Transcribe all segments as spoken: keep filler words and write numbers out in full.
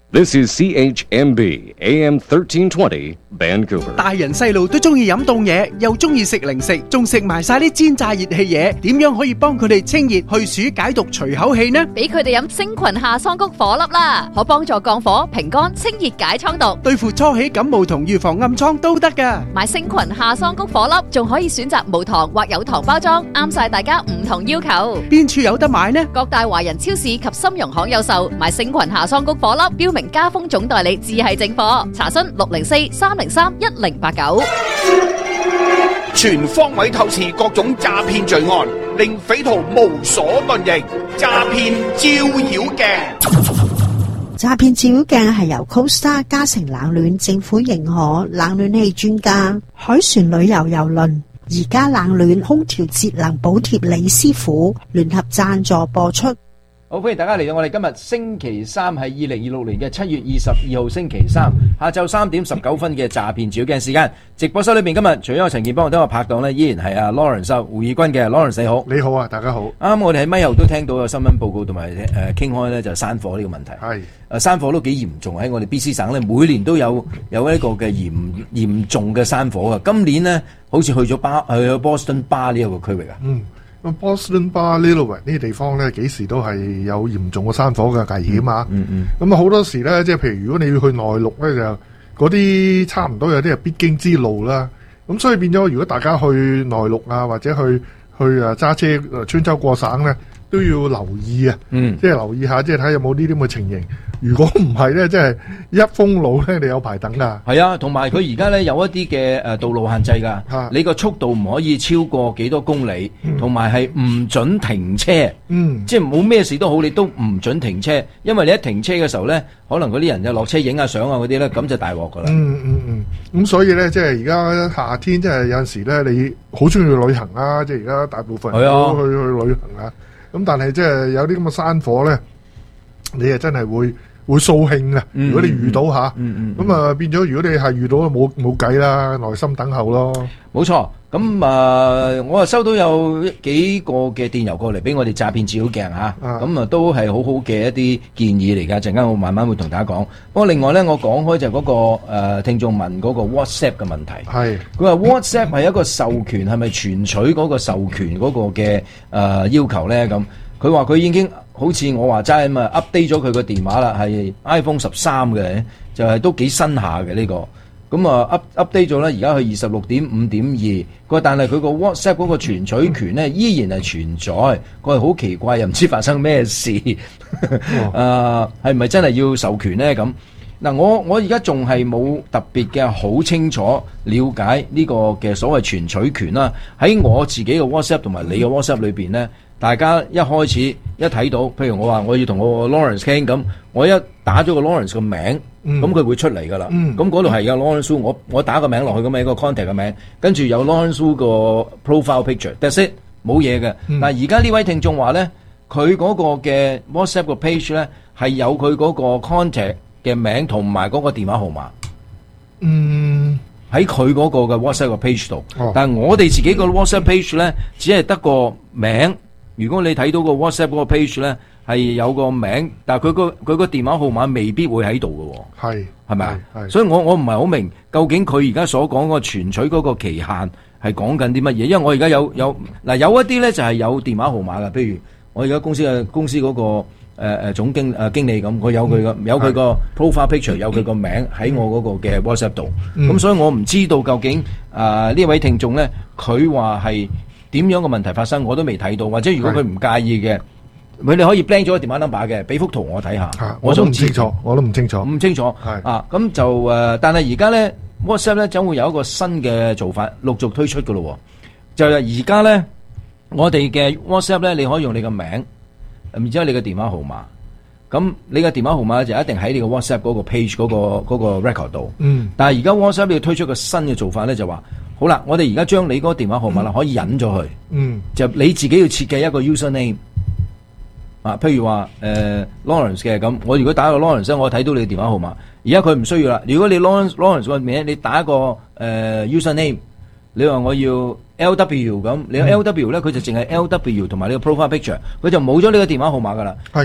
This is C H M B A M thirteen twenty Vancouver。 大人細路都中意飲凍嘢，又中意食零食，仲食埋晒啲煎炸熱氣嘢，點樣可以幫佢哋清熱去暑解毒除口氣呢？ 俾佢哋飲星群夏桑菊火粒啦，可幫助降火、平肝、清熱解瘡毒， 對付初起感冒同預防暗瘡都得噶。 買星群夏桑菊火粒，仲可以選擇無糖或有糖包裝，啱晒大家唔同要求。 邊處有得買呢？ 各大華人超市及深融行有售。買星群夏桑菊火粒，標明家風總代理，只係正貨。查詢六零四三零三一零八九。 全方位透視各種詐騙罪案，令匪徒無所遁形。詐騙照妖鏡。 詐騙照妖鏡係由 Costa 嘉誠冷暖政府認可冷暖氣專家海船旅遊郵輪而家冷暖空調節能補貼李師傅聯合贊助播出。 好，歡迎大家嚟到我哋今日星期三係二零二六年嘅七月二十二號星期三下晝三點十九分嘅詐騙照妖鏡時間。直播室裏邊今日除咗陳健邦，我哋拍檔呢依然係阿 Lawrence 胡義軍嘅 Lawrence 你好。 你好啊，大家好。 啱啱我哋喺咪後都聽到有新聞報告同埋誒傾開呢就山火呢個問題。係誒山火都幾嚴重喺我哋 B C 省呢，每年都有有一個嘅嚴嚴重嘅山火㗎。今年呢好似去咗巴去咗 Boston Bar 呢一個區域啊。 嗯。咁 Boston Bar、Lillooet 呢啲地方咧，幾時都係有嚴重嘅山火嘅危險啊！ 嗯嗯。 咁啊，好多時咧，即係譬如如果你要去內陸咧，就嗰啲差唔多有啲係必經之路啦。咁所以變咗，如果大家去內陸啊，或者去去啊揸車穿州過省咧，都要留意啊！嗯。即係留意下，即係睇有冇呢啲咁嘅情形。如果唔係咧，即係一封路咧，你有排等噶。 係啊，同埋佢而家咧有一啲嘅誒道路限制㗎。啊、你個速度唔可以超過幾多公里，同埋係唔準停車。嗯，即係冇咩事都好，你都唔準停車，因為你一停車嘅時候咧，可能嗰啲人就落車影下相啊嗰啲咧，咁就大鑊㗎啦。 嗯嗯嗯。咁、嗯、所以咧，即係而家夏天，即係有陣時咧，你好中意去旅行啊！即係而家大部分人都去、啊、去旅行啊。咁但係即係有啲咁嘅山火咧，你係真係會。會掃興啊！如果你遇到吓，咁、嗯、啊、嗯嗯、變咗，如果你係遇到冇冇計啦，耐心等候咯。 冇錯，咁啊、呃，我啊收到有幾個嘅電郵過嚟俾我哋詐騙照妖鏡吓，咁啊都係好好嘅一啲建議嚟噶。陣間我慢慢會同大家講。不過另外咧，我講開就係嗰、那個誒、呃、聽眾問嗰個 WhatsApp 嘅問題。係佢話 WhatsApp 係一個授權，係咪存取嗰個授權嗰個嘅誒、呃、要求咧？咁佢話佢已經。好似我話齋咁啊 update 咗佢個電話啦，係 iPhone 十三嘅，就係、是、都幾新下嘅呢個。咁啊 up update 咗咧，而家去二十六點五點二。佢話但係佢個 WhatsApp 嗰個存取權咧依然係存在。佢係好奇怪，又唔知發生咩事。誒係咪真係要授權咧？咁嗱，我我而家仲係冇特別嘅好清楚了解呢個嘅所謂存取權啦。喺我自己嘅 WhatsApp 同埋你嘅 WhatsApp 裏邊咧。大家一開始一睇到，譬如我話我要同我 Lawrence 傾咁，我一打咗個 Lawrence 個名，咁佢、嗯、會出嚟噶啦。咁嗰度係有 Lawrence，我我打個名落去咁樣一個 contact 嘅名，跟住有 Lawrence 個 profile picture，that's it， 冇嘢嘅。但係而家呢位聽眾話咧，佢嗰個嘅 WhatsApp 個 page 咧係有佢嗰個 contact 嘅名同埋嗰個電話號碼。嗯，喺佢嗰個嘅 WhatsApp 個 page 度，哦、但係我哋自己個 WhatsApp page 咧，只係得個名。如果你睇到個 WhatsApp 嗰個 page 咧，係有個名，但係佢個佢個電話號碼未必會喺度嘅。係係咪啊？所以我我唔係好明，究竟佢而家所講個存取嗰個期限係講緊啲乜嘢？因為我而家有有嗱有一啲咧就係有電話號碼嘅，譬如我而家公司嘅公司嗰個誒誒總經誒經理咁，佢有佢個有佢個 profile picture，有佢個名喺我嗰個嘅 WhatsApp 度。咁所以我唔知道究竟啊呢位聽眾咧，佢話係。點樣嘅問題發生我都未睇到，或者如果佢唔介意嘅，佢哋可以 blank 咗個電話 number 嘅，俾幅圖我睇下。 我都唔清楚，我都唔清楚， 唔清楚。係啊，咁就誒、呃，但係而家咧 WhatsApp 咧將會有一個新嘅做法，陸續推出噶咯。就係而家咧，我哋嘅 WhatsApp 咧，你可以用你嘅名，然之後你嘅電話號碼。咁你嘅電話號碼就一定喺你嘅 WhatsApp 嗰個 page 嗰、嗰個、嗰個 record 度。嗯。但係而家 WhatsApp 要推出個新嘅做法咧，就話。好啦，我哋而家將你嗰個電話號碼啦，可以隱咗佢。嗯，就你自己要設計一個 username 啊，譬如話誒、呃、Lawrence 嘅咁，我如果打個 Lawrence，我睇到你嘅電話號碼。而家佢唔需要啦。如果你 Lawrence Lawrence 個名，你打一個誒、呃、username，你話我要 L W 咁，你 L W 咧，佢就淨係 L W 同埋你個 profile picture，佢就冇咗你個電話號碼噶啦。係。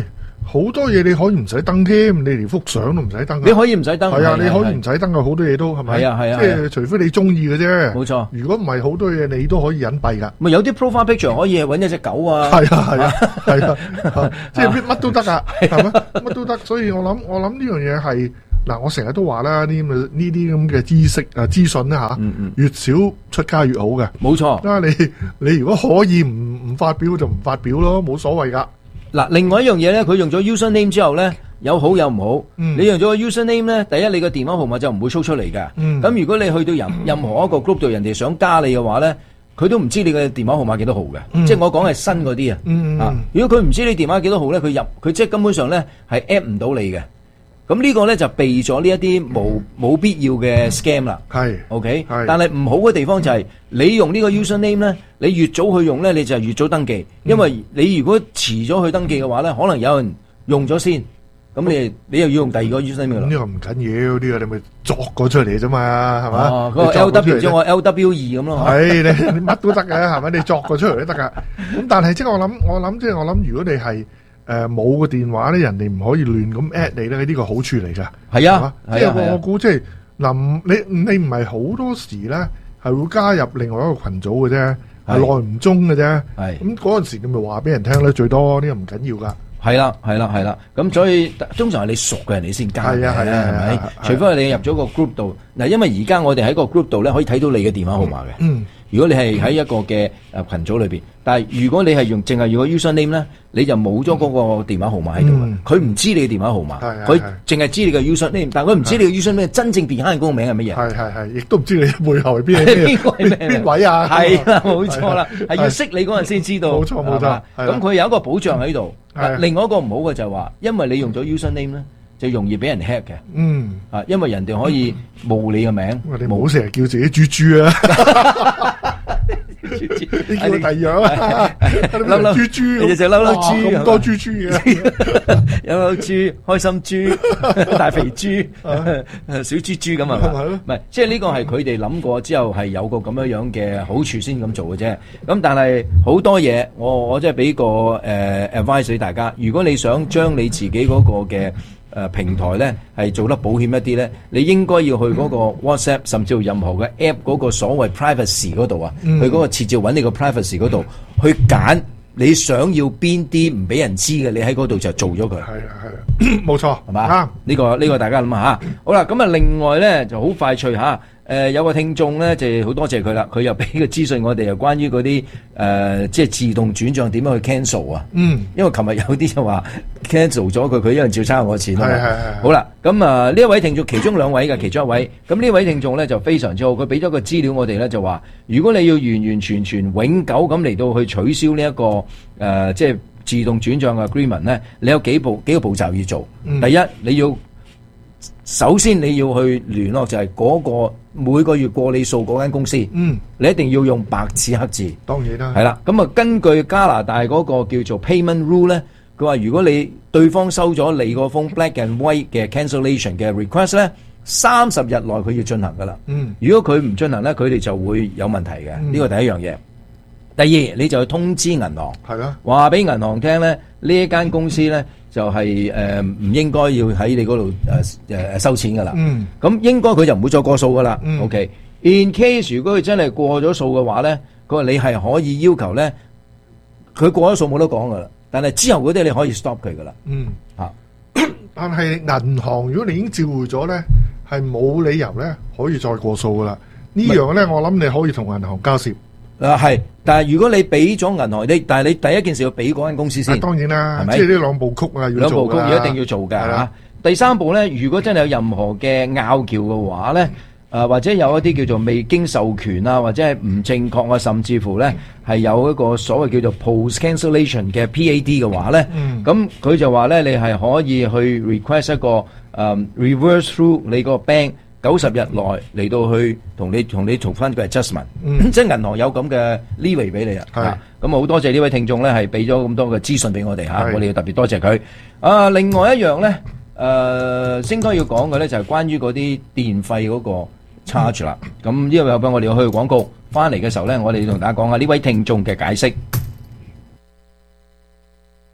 好多嘢你可以唔使登添，你連幅相都唔使登。 你可以唔使登， 係啊，你可以唔使登嘅，好多嘢都係咪？ 係啊係啊， 即係除非你中意嘅啫。 冇錯。 如果唔係，好多嘢你都可以隱蔽㗎。 咪有啲 profile picture 可以揾一隻狗啊。 係啊係啊係啊，即係乜都得啊，係咪？乜都得。所以我諗我諗呢樣嘢係嗱，我成日都話啦，呢咁嘅呢啲咁嘅知識啊資訊啦嚇，越少出街越好嘅。 冇錯。 啊，你你如果可以唔唔發表就唔發表咯，冇所謂㗎。 嗱，另外一樣嘢咧，佢用咗 user name 之後咧，有好有唔好。嗯、你用咗個 user name 咧，第一你個電話號碼就唔會 show 出嚟嘅。咁、嗯、如果你去到任任何一個 group 度，人哋想加你嘅話咧，佢都唔知你嘅電話號碼幾多號嘅。嗯、即係我講係新嗰啲啊。嗯、啊，如果佢唔知你電話幾多號咧，佢入佢即係根本上咧係 add 唔到你嘅。咁呢個咧就避咗呢一啲冇冇必要嘅 scam 啦。係 ，OK。但係唔好嘅地方就係、是、你用呢個 user name 咧，你越早去用咧，你就越早登記。因為你如果遲咗去登記嘅話咧，可能有人用咗先，咁你你又要用第二個 user name 啦。呢個唔緊要，呢、這個你咪作個出嚟啫嘛，係嘛？哦，嗰、那個 L W 即係我 L W 二咁咯。係你你乜都得嘅，係咪？你作個出嚟都得噶。咁但係即係我諗，我諗即係我諗，如果你係。誒冇個電話咧，人哋唔可以亂咁 at 你咧，呢個好處嚟㗎。係啊，即係我我估即係嗱，你你唔係好多時咧係會加入另外一個群組嘅啫，係耐唔中嘅啫。係咁嗰陣時，你咪話俾人聽咧，最多呢個唔緊要㗎。係啦，係啦，係啦。咁所以通常係你熟嘅人你先加嘅，係啊，係啊，係咪？除非係你入咗個 group 度嗱，因為而家我哋喺個 group 度咧可以睇到你嘅電話號碼嘅。嗯。如果你係喺一個嘅誒群組裏邊，但係如果你係用淨係用個 user name 咧，你就冇咗嗰個電話號碼喺度嘅。佢唔知你嘅電話號碼，佢淨係知你嘅 user name，但係佢唔知你嘅 user name 真正別坑嗰個名係乜嘢。係係係，亦都唔知你背後係邊邊個係邊位啊？係啦，冇錯啦，係要識你嗰陣先知道。冇錯冇錯。咁佢有一個保障喺度。另外一個唔好嘅就係話，因為你用咗 user name 咧，就容易俾人 hack 嘅。嗯。啊，因為人哋可以冒你嘅名。你唔好成日叫自己豬豬啊！你叫佢第二樣啊！嬲嬲豬豬，你就嬲嬲豬，咁多豬豬嘅，有嬲豬、開心豬、大肥豬、小豬豬咁啊！唔係，即係呢個係佢哋諗過之後係有個咁樣樣嘅好處先咁做嘅啫。咁但係好多嘢，我我即係俾個誒 advice 俾大家。如果你想將你自己嗰個嘅誒平台咧係做得保險一啲咧，你應該要去嗰個 WhatsApp 甚至乎任何嘅 app 嗰個所謂 privacy 嗰度啊，嗯、去嗰個設置揾你個 privacy 嗰度、嗯、去揀你想要邊啲唔俾人知嘅，你喺嗰度就做咗佢。係啊係啊，冇錯係嘛？啱呢個呢個大家諗下嚇。好啦，咁啊另外咧就好快脆嚇。誒、呃、有個聽眾咧就好多謝佢啦，佢又俾個資訊我哋，又關於嗰啲誒即係自動轉帳點樣去 cancel 啊？嗯，因為琴日有啲就話 cancel 咗佢，佢一樣照差我錢啊嘛。係係係。好啦，咁啊呢一位聽眾其中兩位嘅其中一位，咁呢位聽眾咧就非常之好，佢俾咗個資料我哋咧就話，如果你要完完全全永久咁嚟到去取消呢、這、一個誒、呃、即係自動轉帳嘅 agreement 咧，你有幾步幾個步驟要做。嗯、第一你要首先你要去聯絡就係嗰個每個月過你數嗰間公司，嗯，你一定要用白紙黑字。當然啦，係啦。咁啊，根據加拿大嗰個叫做 payment rule 咧，佢話如果你對方收咗你嗰封 black and white 嘅 cancellation 嘅 request 咧，三十日內佢要進行噶啦。嗯，如果佢唔進行咧，佢哋就會有問題嘅。呢個、嗯、第一樣嘢。第二，你就去通知銀行，係啦，話俾銀行聽咧，呢一間公司咧就係誒唔應該要喺你嗰度誒誒收錢噶啦。嗯，咁應該佢就唔會再過數噶啦。嗯、OK，in case 如果佢真係過咗數嘅話咧，佢話你係可以要求咧，佢過咗數冇得講噶啦，但係之後嗰啲你可以 stop 佢噶啦。嗯，嚇、啊，但係銀行如果你已經召回咗咧，係冇理由咧可以再過數噶啦。呢樣咧，我諗你可以同銀行交涉。啊，係，但係如果你俾咗銀行，你但係你第一件事要俾嗰間公司先。當然啦，係咪？即係呢兩部曲啊，要做兩部曲要一定要做㗎嚇。第三步咧，如果真係有任何嘅拗撬嘅話咧，誒或者有一啲叫做未經授權啊，或者係唔正確啊，甚至乎咧係有一個所謂叫做 post cancellation 嘅 P A D 嘅話咧，咁佢就話咧你係可以去 request 一個誒 reverse through 你個 bank。九十日內嚟到去同你同你做翻個 adjustment，嗯、即係銀行有咁嘅 leeway 俾你啊！咁啊好多謝呢位聽眾咧，係俾咗咁多嘅資訊俾我哋嚇，我哋要特別多謝佢。啊，另外一樣咧，誒、呃，應該要講嘅咧就係關於嗰啲電費嗰個 charge 啦。咁呢個有俾我哋去廣告，翻嚟嘅時候咧，我哋要同大家講下呢位聽眾嘅解釋。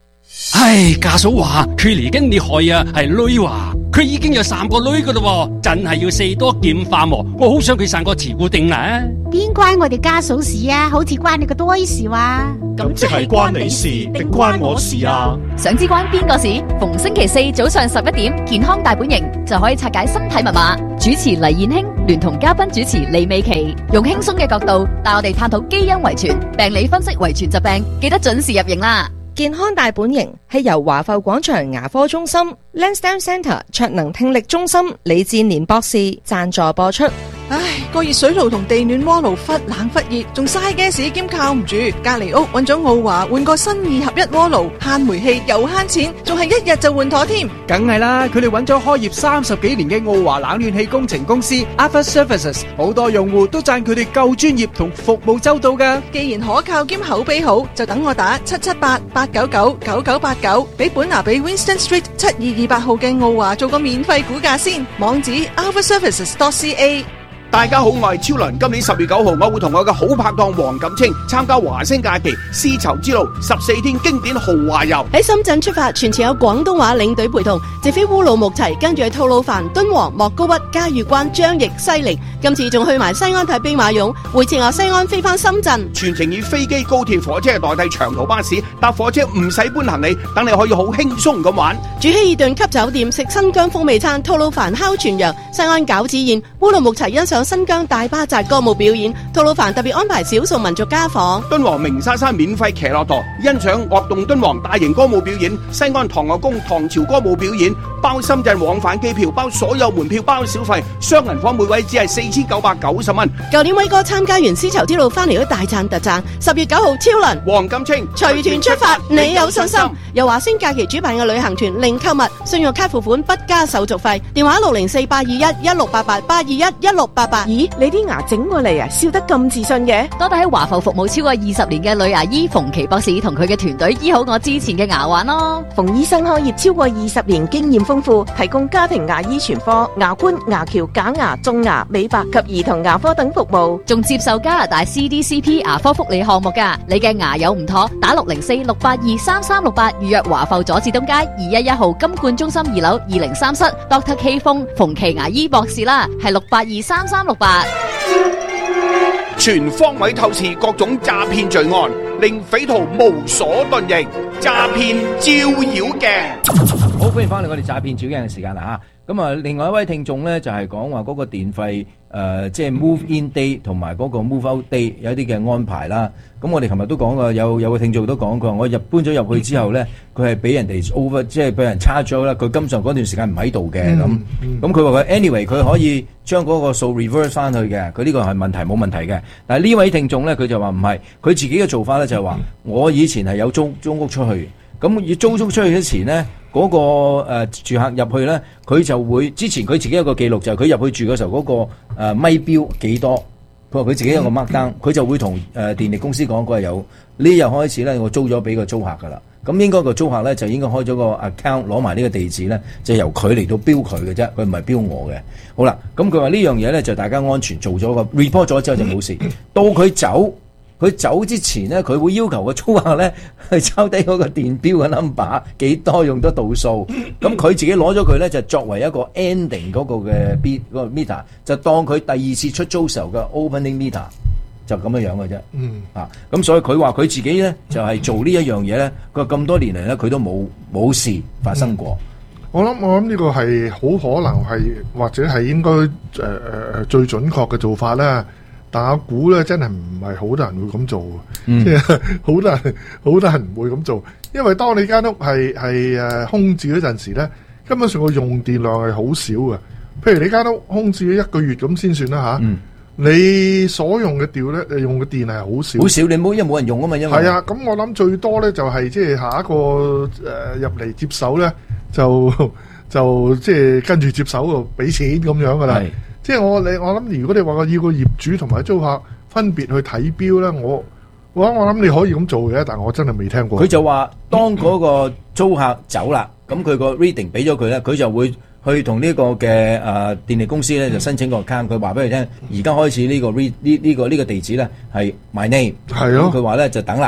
唉，家嫂話佢嚟緊你害啊，係女話佢已經有三個女噶咯，真係要四多劍化喎。我好想佢生個慈固定啦。 邊關我哋家嫂事啊？好似關你個多事話。 咁即係關你事定關我事啊？ 想知關邊個事？逢星期四早上十一點，健康大本營就可以拆解身體密碼。主持黎燕卿聯同嘉賓主持李美琪，用輕鬆嘅角度帶我哋探討基因遺傳、病理分析遺傳疾病，記得準時入營啦！ 健康大本營係由華埠廣場牙科中心、Lansdowne Centre 卓能聽力中心李志年博士贊助播出。 唉，個熱水爐同地暖鍋爐忽冷忽熱，仲嘥 gas 兼靠唔住。隔籬屋揾咗奧華換個新二合一鍋爐，慳煤氣又慳錢，仲係一日就換妥添。 梗係啦，佢哋揾咗開業三十幾年嘅奧華冷暖氣工程公司 Alpha Services， 好多用戶都讚佢哋夠專業同服務周到噶。 既然可靠兼口碑好，就等我打七七八八九九九九八九，俾本拿比 Winston Street 七二二八號嘅奧華做個免費估價先。網址 alpha services dot c a。 大家好，我係超倫。今年十月九號，我會同我嘅好拍檔黃錦清參加華星假期絲綢之路十四天經典豪華遊。 喺深圳出發，全程有廣東話領隊陪同，直飛烏魯木齊，跟住去吐魯番、敦煌、莫高窟、嘉峪關、張掖、西寧。今次仲去埋西安睇兵馬俑，回程由西安飛翻深圳。 全程以飛機、高鐵、火車代替長途巴士，搭火車唔使搬行李，等你可以好輕鬆咁玩。 住希爾頓級酒店，食新疆風味餐，吐魯番烤全羊，西安餃子宴，烏魯木齊欣賞新疆大巴扎歌舞表演，吐魯番特別安排少數民族家訪， 敦煌鳴沙山免費騎駱駝，欣賞樂動敦煌大型歌舞表演，西安唐樂宮唐朝歌舞表演，包深圳往返機票，包所有門票，包小費，雙人房每位只係四千九百九十蚊。 舊年威哥參加完絲綢之路翻嚟都大讚特讚，十月九號超輪黃錦清隨團出發，你有信心？由華星假期主辦嘅旅行團，零購物，信用卡付款不加手續費，電話六零四八二一一六八八八二一一六八八。 咦，你啲牙整過嚟啊，笑得咁自信嘅？ 多得喺華埠服務超過二十年嘅女牙醫馮琪博士同佢嘅團隊醫好我之前嘅牙患咯。 馮醫生開業超過二十年，經驗豐富，提供家庭牙醫全科、牙冠、牙橋、假牙、種牙、美白及兒童牙科等服務， 仲接受加拿大 C D C P 牙科福利項目噶。你嘅牙有唔妥，打六零四六八二三三六八預約華埠佐治東街二一一號金冠中心二樓二零三室 Doctor K 風馮琪牙醫博士啦，係六八二三三六八。 全方位透視各種詐騙罪案，令匪徒無所遁形。詐騙照妖鏡， 好，歡迎翻嚟我哋詐騙照妖鏡嘅時間啦吓。咁啊，另外一位聽眾咧就係講話嗰個電費誒、呃，即係 move in day 同埋嗰個 move out day 有一啲嘅安排啦。咁我哋琴日都講過，有有個聽眾都講過，我入搬咗入去之後咧，佢係俾人哋 over，即係俾人差咗啦。佢根本上嗰段時間唔喺度嘅咁，咁佢話佢 anyway 佢可以將嗰個數 reverse 翻去嘅，佢呢個係問題冇問題嘅。但係呢位聽眾咧，佢就話唔係，佢自己嘅做法咧就係話，我以前係有租租屋出去，咁要租租出去之前咧。嗰、那個、呃、住客入去咧，佢就會之前佢自己有個記錄，就係、是、佢入去住嘅時候嗰、那個、呃、咪標幾多，佢話佢自己有個 mark down，佢就會同誒、呃、電力公司講，佢係有呢日開始咧，我租咗俾個租客噶啦，咁應該個租客咧就應該開咗個 account 攞埋呢個地址咧，就由佢嚟到標佢嘅啫，佢唔係標我嘅。好啦，咁佢話呢樣嘢咧就大家安全做咗個 report 咗之後就冇事，到佢走。佢走之前咧，佢會要求個租客咧去抄低嗰個電錶嘅 number 幾多用得度數，咁佢自己攞咗佢咧就作為一個 ending 嗰個嘅 bit 嗰個 meter，就當佢第二次出租時候嘅 opening meter 就咁樣樣嘅啫。嗯啊，咁所以佢話佢自己咧就係、是、做呢一樣嘢咧，佢咁多年嚟咧佢都冇冇事發生過。 嗯、我諗我諗呢個係好可能係或者係應該誒誒、呃、最準確嘅做法啦。但我估咧，真係唔係好多人會咁做，即係好多人好多人唔會咁做，因為當你間屋係係誒空置嗰陣時咧，根本上個用電量係好少嘅。譬如你間屋空置咗一個月咁先算啦吓，嗯、你所用嘅電咧，用嘅電係好少， 好少，你冇因為冇人用啊嘛，因為係啊，咁我諗最多咧就係即係下一個誒入嚟接手咧，就就即係跟住接手就俾錢咁樣噶啦。即係我你我諗，如果你話我要個業主同埋租客分別去睇錶咧，我我我諗你可以咁做嘅，但係我真係未聽過。 佢就話當嗰個租客走啦，咁佢個 reading 俾咗佢咧，佢就會去同呢個嘅誒、呃、電力公司咧就申請個 account，佢話俾佢聽，而家開始呢個 read 呢呢個呢個地址咧係 my name， 係咯，佢話咧就等啦。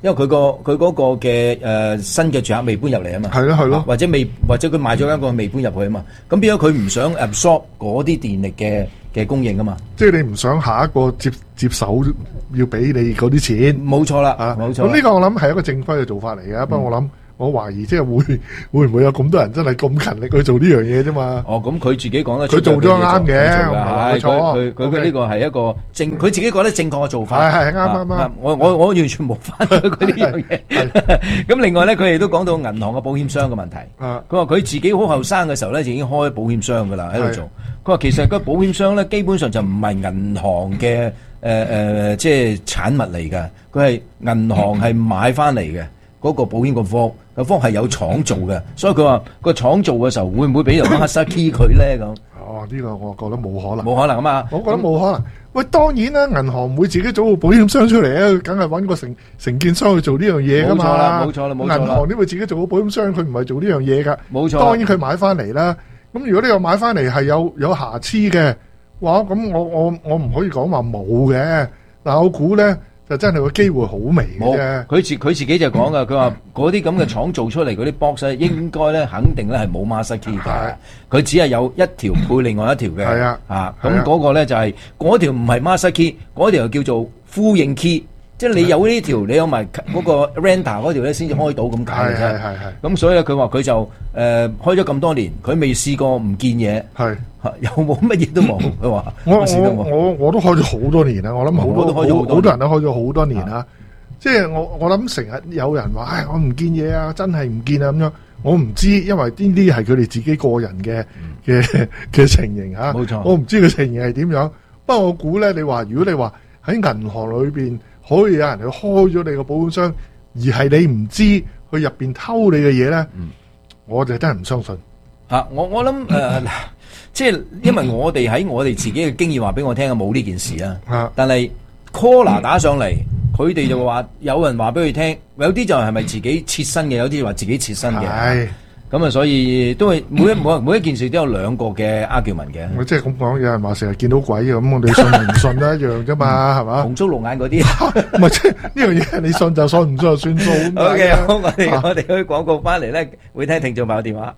因為佢個佢嗰個嘅誒、呃、新嘅住客未搬入嚟啊嘛， 係咯係咯， 或者未或者佢買咗間個未搬入去啊嘛，咁變咗佢唔想 absorb 嗰啲電力嘅嘅供應啊嘛， 即係你唔想下一個接接手要俾你嗰啲錢， 冇錯啦，冇錯。 咁呢個我諗係一個正規嘅做法嚟嘅，不過、嗯、我諗。我懷疑即係會會唔會有咁多人真係咁勤力去做呢樣嘢啫嘛？ 哦，咁佢自己講得出， 佢做咗啱嘅， 係佢佢佢嘅呢個係一個正，佢自己覺得正確嘅做法。 係係啱啱啱。 我我我完全冇翻佢呢樣嘢。咁另外咧，佢哋都講到銀行嘅保險箱嘅問題。佢話佢自己好後生嘅時候咧，就已經開保險箱噶啦喺度做。佢話其實個保險箱咧，基本上就唔係銀行嘅誒誒，即係產物嚟㗎。佢係銀行係買翻嚟嘅。嗰個保險個方個方係有廠做嘅，所以佢話個廠做嘅時候會唔會俾人黑塞 key 佢咧咁？ 哦，呢個我覺得冇可能， 冇可能啊嘛！ 我覺得冇可能。喂，當然啦，銀行唔會自己做個保險箱出嚟啊，梗係揾個承承建商去做呢樣嘢噶嘛。冇錯啦，冇錯啦，冇錯啦。銀行點會自己做個保險箱？佢唔係做呢樣嘢噶。冇錯。當然佢買翻嚟啦。咁如果呢個買翻嚟係有有瑕疵嘅，哇！咁我我我唔可以講話冇嘅，但我估咧。就真係個機會好微嘅啫。 佢自佢自己就講噶，佢話嗰啲咁嘅廠做出嚟嗰啲 box 咧，應該咧肯定咧係冇 master key 嘅。佢只係有一條配另外一條嘅。係啊，啊咁嗰個咧就係嗰條唔係 master key， 嗰條叫做呼應 key。即係你有呢條，你有埋嗰個 render 嗰條咧，先至開到咁解嘅啫。係係係。咁所以咧，佢話佢就誒、呃、開咗咁多年，佢未試過唔見嘢。係。有冇乜嘢都冇？佢話我我我我都開咗好多年啦，我諗好多好多人都開咗好多年啦。即係我我諗成日有人話，唉，我唔見嘢啊，真係唔見啊咁樣。我唔知，因為呢啲係佢哋自己個人嘅嘅嘅情形嚇。冇錯。我唔知佢情形係點樣。不過我估咧，你話如果你話喺銀行裏邊可以有人去開咗你個保險箱，而係你唔知佢入邊偷你嘅嘢咧，嗯、我就真係唔相信。 啊，我我諗誒。呃即係因為我哋喺我哋自己嘅經驗話俾我聽啊，冇呢件事啊。但係 caller 打上嚟，佢哋就話有人話俾佢聽，有啲就係咪自己切身嘅，有啲話自己切身嘅。係咁啊，所以都係每一每每一件事都有兩個嘅 argument 嘅。 我即係咁講，有人話成日見到鬼嘅，咁我哋信唔信都一樣啫嘛，係嘛？ 紅燭綠眼嗰啲， 唔係即係呢樣嘢，你信就信，唔信就算數。 OK， 好，我哋我哋去廣告翻嚟咧，會聽聽眾朋友電話。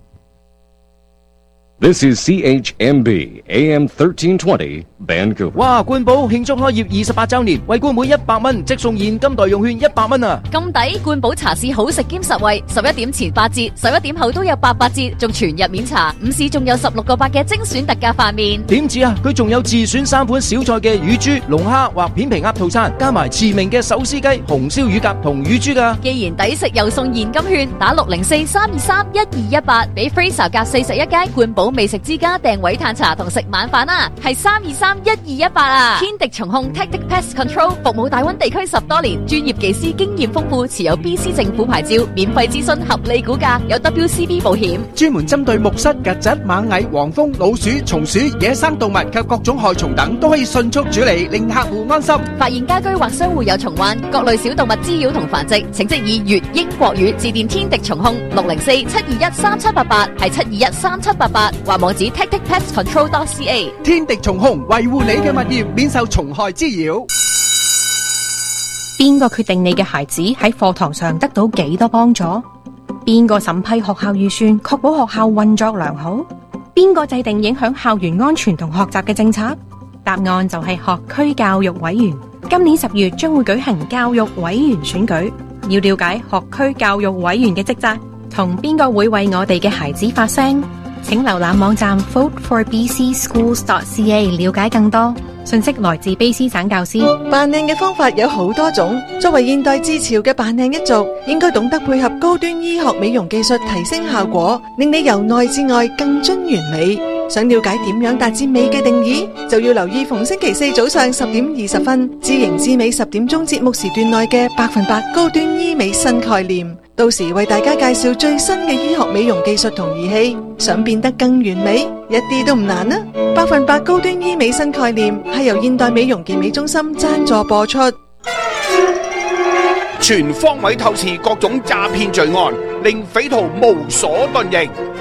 This is C H M B A M thirteen twenty Vancouver。 哇！冠寶慶祝開業二十八周年，為冠每一百蚊即送現金代用券一百蚊啊！ 咁抵！冠寶茶市好食兼實惠，十一點前八折，十一點後都有八八折，仲全日免茶。午市仲有十六個八嘅精選特價飯麵。 點止啊！佢仲有自選三款小菜嘅乳豬、龍蝦或片皮鴨套餐，加埋馳名嘅手撕雞、紅燒乳鴿同乳豬噶。 既然抵食又送現金券，打六零四三二三一二一八，俾 Fraser 隔四十一街冠寶美食之家訂位嘆茶同食晚飯啊，係三二三一二一八啊！天敵蟲控 Tactic Pest Control 服務大灣地區十多年，專業技師經驗豐富，持有 B C 政府牌照，免費諮詢合理估價，有 W C B 保險， 專門針對木虱、曱甴、螞蟻、黃蜂、老鼠、松鼠、野生動物及各種害蟲等，都可以迅速處理，令客戶安心。 發現家居或商戶有蟲患，各類小動物滋擾同繁殖，請即以粵英國語致電天敵蟲控六零四七二一三七八八，係七二一三七八八，或網址 tactic pest control dot c a。 天敵蟲控維護你嘅物業免受蟲害滋擾。 邊個決定你嘅孩子喺課堂上得到幾多幫助？邊個審批學校預算，確保學校運作良好？邊個制定影響校園安全同學習嘅政策？答案就係學區教育委員。今年十月將會舉行教育委員選舉，要了解學區教育委員嘅職責，同邊個會為我哋嘅孩子發聲？請瀏覽網站 vote for b c schools dot c a 了解更多。信息來自卑詩省教師。 扮靚嘅方法有好多種，作為現代自潮嘅扮靚一族，應該懂得配合高端醫學美容技術提升效果，令你由內至外更臻完美。想了解點樣達至美嘅定義，就要留意逢星期四早上十點二十分，知型知美十點鐘節目時段內嘅百分百高端醫美新概念。到時為大家介紹最新嘅醫學美容技術同儀器，想變得更完美，一啲都唔難啊！百分百高端醫美新概念係由現代美容健美中心贊助播出。 全方位透視各種詐騙罪案，令匪徒無所遁形。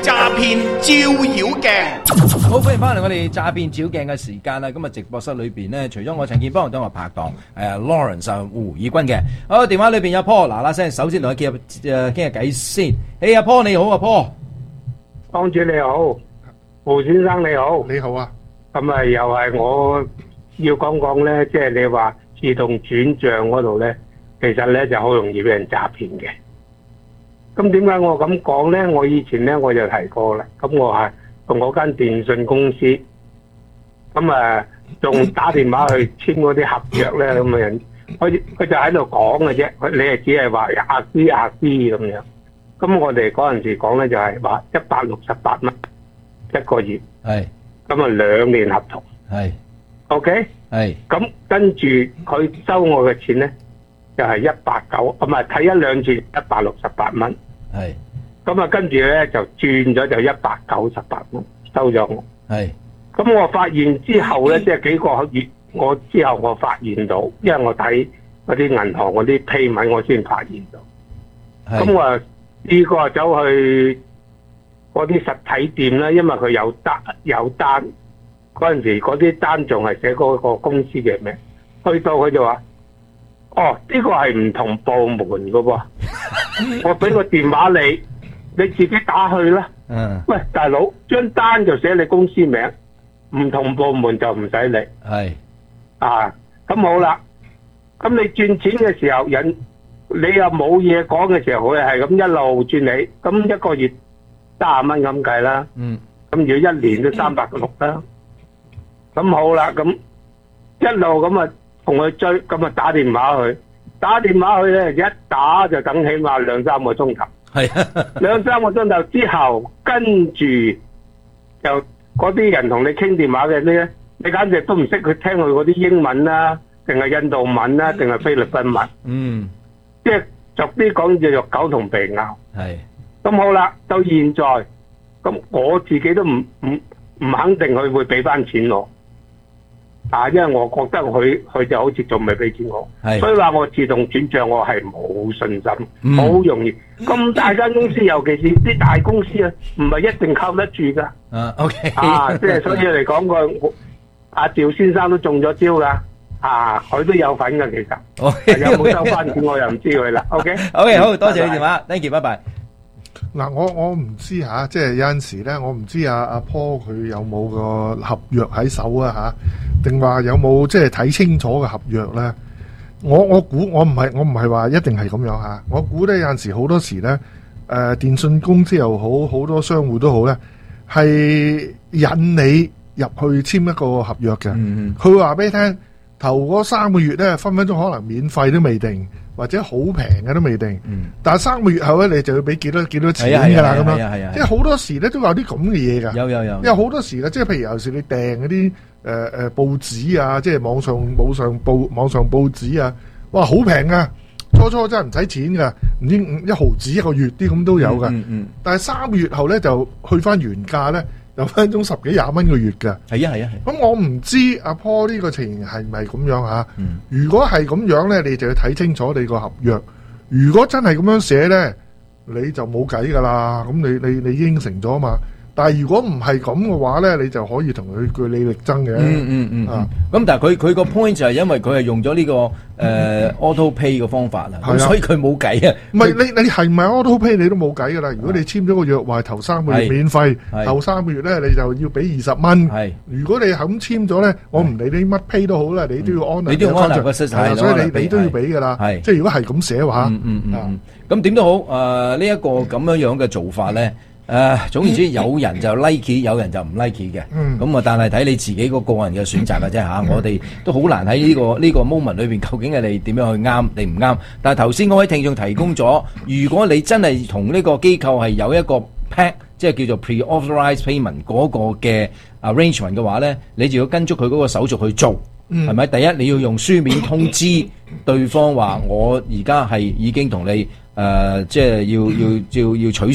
詐騙照妖鏡。 好，歡迎翻嚟我哋詐騙照鏡嘅時間啦。今日直播室裏邊呢，除咗我陳建邦同我拍檔誒 Lawrence 啊胡以軍嘅，好，電話裏邊有 Paul 嗱嗱聲，首先同佢傾誒傾下偈先。誒阿 Paul 你好啊 Paul， 幫主你好，胡先生你好， 你好啊。 咁啊又係我要講講咧，即係你話自動轉賬嗰度咧，其實咧就好容易俾人詐騙嘅。咁點解我咁講咧？我以前咧我就提過啦。咁我係同嗰間電信公司，咁啊仲打電話去簽嗰啲合約咧，咁嘅人，佢佢就喺度講嘅啫。佢你係只係話壓啲壓啲咁樣。咁我哋嗰陣時講咧就係話一百六十八蚊一個月。 係。 咁啊兩年合同。 係。 OK。 係。 咁跟住佢收我嘅錢咧，就係一百九，唔係睇一兩次一百六十八蚊。 係。 咁啊，跟住咧就轉咗就一百九十八蚊收咗我。 係。 咁我發現之後咧，即係幾個月，我之後我發現到，因為我睇嗰啲銀行嗰啲批文，我先發現到。咁我呢個走去嗰啲實體店啦，因為佢有單有單，嗰陣時嗰啲單仲係寫嗰個公司嘅名，去到佢就話：哦，呢個係唔同部門噶喎，我俾個電話你。你自己打去啦。嗯。喂，大佬，張單就寫你公司名，唔同部門就唔使你。係。啊，咁好啦。咁你轉錢嘅時候，人你又冇嘢講嘅時候，佢係咁一路轉你，咁一個月三十蚊咁計啦。嗯。咁如果一年都三百六啦。咁好啦，咁一路咁啊同佢追，咁啊打電話去，打電話去咧一打就等起碼兩三個鐘頭。係啊，兩三個鐘頭之後，跟住就嗰啲人同你傾電話嘅咧，你簡直都唔識佢聽佢嗰啲英文啦，定係印度文啦，定係菲律賓文。嗯，即係逐啲講就肉狗同鼻拗。係。咁好啦，到現在，咁我自己都唔唔唔肯定佢會俾翻錢我。啊，因為我覺得佢佢就好似仲未俾錢我，所以話我自動轉賬我係冇信心，好、嗯、容易。咁大間公司，尤其是啲大公司啊，唔係一定靠得住噶。啊 ，OK，啊，即係所以嚟講個阿趙先生都中咗招噶，啊，佢都有份噶其實。Okay, 有冇收翻錢我又唔知佢啦。OK，OK， 好多謝你電話 ，thank you，拜拜。 嗱，我我唔知吓、啊，即係有陣時咧，我唔知阿阿 Paul 佢有冇個合約喺手啊吓，定話有冇即係睇清楚嘅合約咧？我我估我唔係我唔係話一定係咁樣吓，我估咧有陣時好多時咧，誒、呃、電信公司又好，好多商戶都好咧，係引你入去簽一個合約嘅。佢、嗯、會話俾你聽，頭嗰三個月咧分分鐘可能免費都未定。或者好平嘅都未定，嗯、但係三個月後咧，你就要俾幾多幾多錢噶啦咁樣，即係好多時咧都有啲咁嘅嘢噶。有有有，因為好多時咧，即係譬如有時你訂嗰啲誒誒報紙啊，即係網上網上報網上報紙啊，哇好平啊！初初真係唔使錢噶，唔知一毫子一個月啲咁都有噶。嗯嗯嗯、但係三個月後咧就去翻原價咧。有分鐘十幾廿蚊個月嘅，係啊係啊係。咁我唔知阿 Paul 呢個情形係咪咁樣吓？嗯、如果係咁樣咧，你就要睇清楚你個合約。如果真係咁樣寫咧，你就冇計噶啦。咁你你你應承咗嘛？但係如果唔係咁嘅話咧，你就可以同佢據理力爭嘅。嗯嗯嗯。啊，咁但係佢佢個 point 就係因為佢係用咗呢、這個誒、呃、auto pay 嘅方法啦，咁所以佢冇計啊。唔係你你係唔係 auto pay 你都冇計噶啦。如果你簽咗個約話頭三個月免費，後三個月咧你就要俾二十蚊。係。如果你咁簽咗咧，我唔理你乜 pay 都好啦，你都要安。你都要安納個 system，所以你你都要俾噶啦。係。即係如果係咁寫話，嗯嗯嗯。咁點都好，誒呢一個咁樣樣嘅做法咧。誒、呃，總言之，有人就 like， 有人就唔 like 嘅。嗯。咁啊，但係睇你自己個個人嘅選擇嘅啫吓。我哋都好難喺呢、這個呢、這個 moment 裏邊，究竟係你點樣去啱定唔啱？但係頭先嗰位聽眾提供咗，如果你真係同呢個機構係有一個 pack， 即係叫做 pre-authorized payment 嗰個嘅 arrangement 嘅話咧，你就要跟足佢嗰個手續去做，係、嗯、咪？第一，你要用書面通知對方話，我而家係已經同你誒、呃，即係要要要要取消。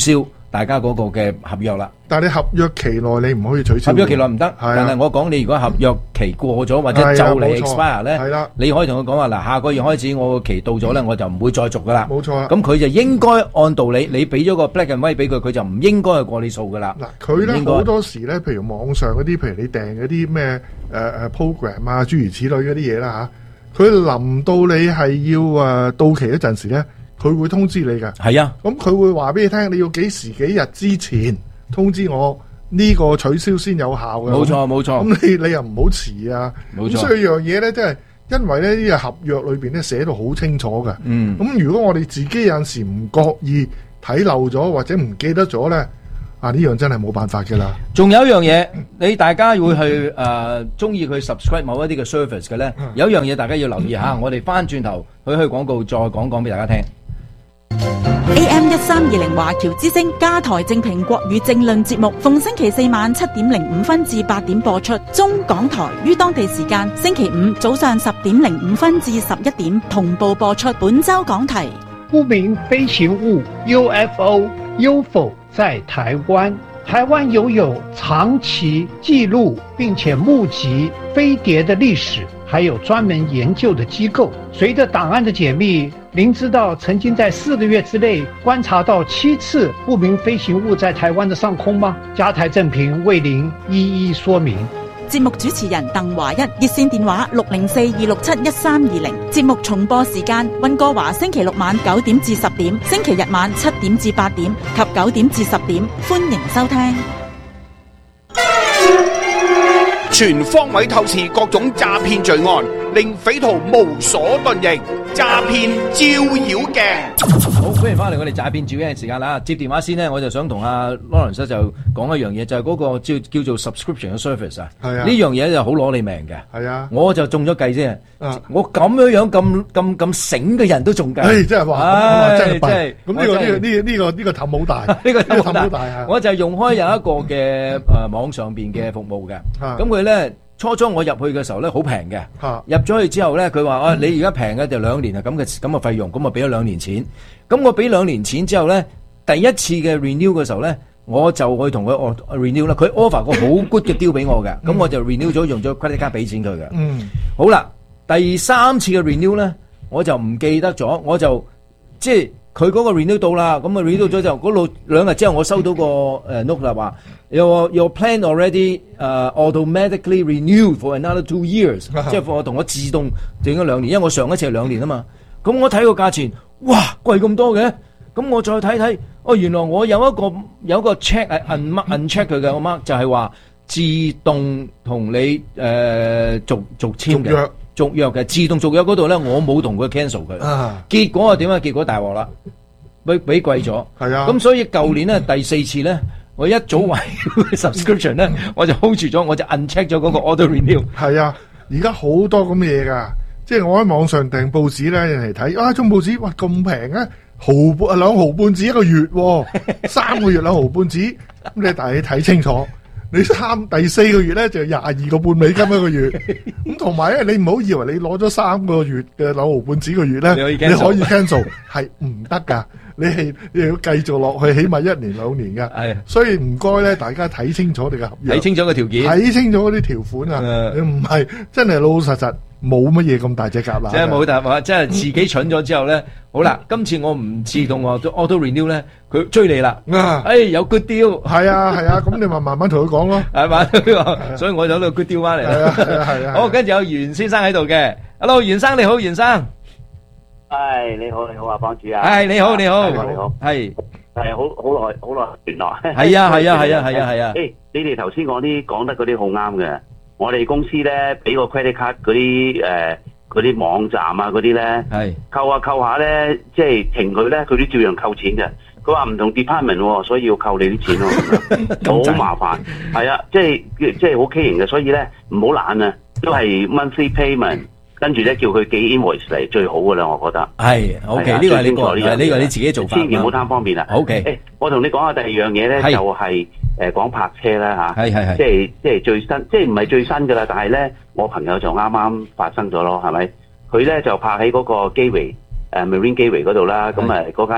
大家嗰個嘅合約啦。 但係你合約期內你唔可以取消。 合約期內唔得， 係啊但係我講你如果合約期過咗或者就嚟 expire 咧， 係啦， 你可以同佢講話嗱，下個月開始我個期到咗咧，我就唔會再續噶啦。 冇錯啦。 咁佢就應該按道理，你俾咗個 black and white 俾佢，佢就唔應該係過你數噶啦。 嗱，佢咧好多時咧，譬如網上嗰啲，譬如你訂嗰啲咩誒誒 program 啊，諸如此類嗰啲嘢啦嚇，佢臨到你係要誒到期嗰陣時咧，佢會通知你㗎。 係啊， 咁佢會話俾你聽，你要幾時幾日之前通知我。呢個取消先有效嘅， 冇錯冇錯。 咁你你又唔好遲啊！ 冇錯。 咁所以樣嘢咧，即係因為咧呢個合約裏邊咧寫到好清楚嘅。 嗯。咁如果我哋自己有陣時唔覺意睇漏咗或者唔記得咗咧，啊呢樣真係冇辦法㗎啦。 仲有一樣嘢，你大家會去誒中意佢 subscribe 某一啲嘅 service 嘅咧，有一樣嘢大家要留意下。我哋翻轉頭去去廣告，再講講俾大家聽。 A M 一三二零華僑之聲加台正評國語政論節目，逢星期四晚七點零五分至八點播出。中港台於當地時間星期五早上十點零五分至十一點同步播出。本周講題： 不明飛行物 U F O、U F O 在台灣。台灣擁有長期記錄並且目擊飛碟的歷史，還有專門研究的機構。隨着檔案的解密，您知道曾經在四個月之內觀察到七次不明飛行物在台灣的上空嗎？加台正評為您一一說明。 節目主持人鄧華一，熱線電話六零四二六七一三二零。節目重播時間：溫哥華星期六晚九點至十點，星期日晚七點至八點及九點至十點。歡迎收聽。 全方位透視各種詐騙罪案，令匪徒無所遁形。詐騙照妖鏡。 好，歡迎翻嚟我哋詐騙照妖鏡嘅時間啦。接電話先呢，我就想同阿 Lawrence 就講一樣嘢，就係、是、嗰個叫叫做 subscription 嘅 service 啊。係啊，呢樣嘢就好攞你命嘅。係啊，我就中咗計啫。我咁樣樣咁咁咁醒嘅人都中計。誒，真係話，真係弊。咁呢個呢個呢呢個呢個氹好大。呢個氹好大啊！我就用開有一個嘅誒網上邊嘅服務嘅。咁佢咧。初初我入去嘅時候咧，好平嘅。入咗去之後咧，佢話啊，你而家平嘅就兩年啊，咁嘅咁嘅費用，咁我俾咗兩年錢。咁我俾兩年錢之後咧，第一次嘅 renew 嘅時候咧，我就去同佢 renew 啦。佢 offer 個好 good 嘅 deal 俾我嘅，咁我就 renew 咗，用咗 credit card 俾錢佢嘅。嗯。好啦，第三次嘅 renew 咧，我就唔記得咗，我就即係。佢嗰個 renew 到啦，咁啊 renew 咗就嗰度兩日之後，我收到個誒 note 啦，話 your your plan already 誒、uh, automatically renewed for another two years， 即係我同我自動整咗兩年，因為我上一次係兩年啊嘛。咁我睇個價錢，哇貴咁多嘅，咁我再睇睇，哦原來我有一個有一個 check 係 unmark uncheck 佢嘅，我 mark 就係話自動同你誒、呃、續續簽嘅。續約嘅自動續約嗰度咧，我冇同佢 cancel 佢，啊、結果係點啊？結果大鑊啦，俾俾貴咗。係啊，咁所以舊年咧第四次咧，我一早為 subscription 咧，我就 hold 住咗，我就 uncheck 咗嗰個 auto renew。係啊，而家好多咁嘅嘢噶，即係我喺網上訂報紙咧，人嚟睇啊，張報紙哇咁平啊，毫半啊兩毫半紙一個月，啊，三個月兩毫半紙，咁你但係你睇清楚。你三第四個月咧就廿二個半美金一個月，咁同埋咧你唔好以為你攞咗三個月嘅兩毫半紙個月咧，你可以 cancel 係唔得噶，你係你要繼續落去，起碼一年兩年噶。係，所以唔該咧，大家睇清楚你嘅合約，睇清楚個條件，睇清楚嗰啲條款啊，你唔係真係老老實實。冇乜嘢咁大隻蛤乸，即係冇大話，即係自己蠢咗之後咧，好啦，今次我唔自動我 auto renew 咧，佢追你啦，哎有 good deal，係啊係啊，咁你咪慢慢同佢講咯，係嘛，所以我就喺度 good deal 翻嚟，係啊係啊，好，跟住有袁先生喺度嘅 ，hello 袁生你好，袁生， 係你好你好啊幫主啊， 係你好你好你好，係係好好耐好耐聯絡， 係啊係啊係啊係啊係啊， 誒你哋頭先講啲講得嗰啲好啱嘅。我哋公司咧俾個 credit card 嗰啲誒嗰啲網站啊嗰啲咧，係扣下扣下咧，即係停佢咧，佢都照樣扣錢嘅。佢話唔同 department 喎，所以要扣你啲錢咯，好麻煩。係啊，即係即係好畸形嘅，所以咧唔好懶啊，都係 monthly payment，跟住咧叫佢寄 invoice 嚟最好噶啦，我覺得。係 ，OK，呢個係呢個，呢個係你自己做法。千祈唔好貪方便啊。OK，誒，我同你講下第二樣嘢咧，就係。誒講泊車啦嚇，係係係，即係即係最新，即係唔係最新㗎啦。但係咧，我朋友就啱啱發生咗咯，係咪？佢咧就泊喺嗰個 gateway 誒 Marine gateway 嗰度啦。咁誒嗰間